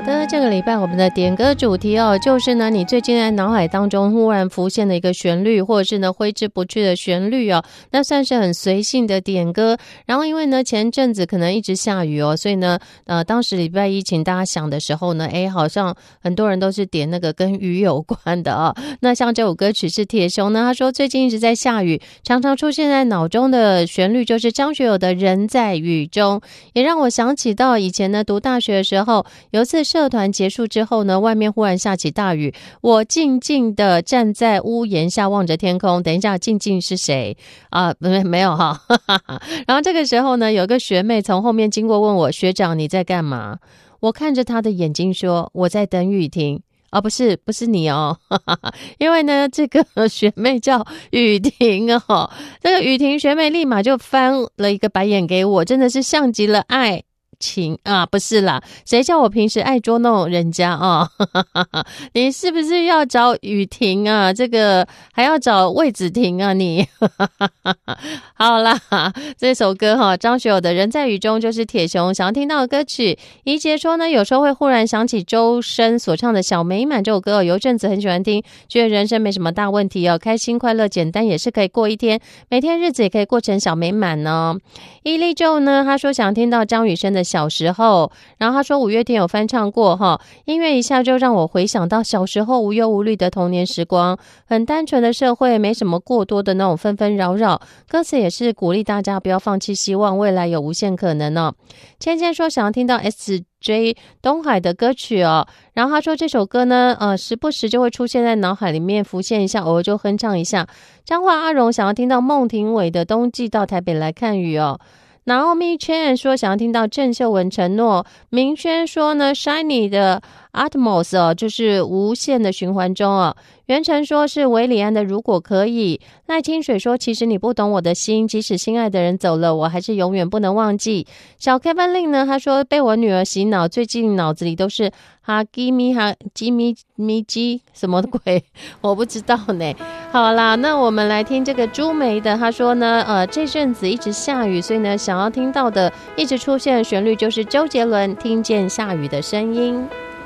的，这个礼拜我们的点歌主题就是呢，你最近在脑海当中忽然浮现的一个旋律，或者是呢挥之不去的旋律那算是很随性的点歌。然后因为呢前阵子可能一直下雨所以呢当时礼拜一请大家想的时候呢，好像很多人都是点那个跟雨有关的那像这首歌曲是铁熊呢，他说最近一直在下雨，常常出现在脑中的旋律就是张学友的《人在雨中》，也让我想起到以前呢读大学的时候，有一次社团结束之后呢，外面忽然下起大雨，我静静的站在屋檐下望着天空。等一下，静静是谁没有然后这个时候呢，有个学妹从后面经过问我，学长你在干嘛？我看着她的眼睛说，我在等雨停。不是你因为呢这个学妹叫雨婷这个雨婷学妹立马就翻了一个白眼给我，真的是像极了爱情不是啦，谁叫我平时爱捉弄人家你是不是要找雨婷这个还要找魏子婷你好啦，这首歌张学友的《人在雨中》就是铁熊想要听到的歌曲。怡杰说呢，有时候会忽然想起周深所唱的《小美满》这首歌有一阵子很喜欢听，觉得人生没什么大问题开心快乐简单也是可以过一天，每天日子也可以过成小美满伊利就呢，他说想听到张雨生的小时候，然后他说五月天有翻唱过音乐一下就让我回想到小时候无忧无虑的童年时光，很单纯的社会，没什么过多的那种纷纷扰扰，歌词也是鼓励大家不要放弃希望，未来有无限可能芊芊说想要听到 SJ 东海的歌曲然后他说这首歌呢时不时就会出现在脑海里面浮现一下，偶尔就哼唱一下。彰化阿荣想要听到孟庭苇的冬季到台北来看雨Naomi Chen 说想要听到郑秀文承诺。明轩说呢 Shiny 的 Atmos 就是无限的循环中袁成说是韦礼安的如果可以。赖清水说其实你不懂我的心，即使心爱的人走了，我还是永远不能忘记。小 Kevin Lin 呢，他说被我女儿洗脑，最近脑子里都是哈基咪哈基咪咪基什么鬼我不知道呢。好啦，那我们来听这个朱梅的，他说呢这阵子一直下雨，所以呢想要听到的一直出现的旋律就是周杰伦听见下雨的声音。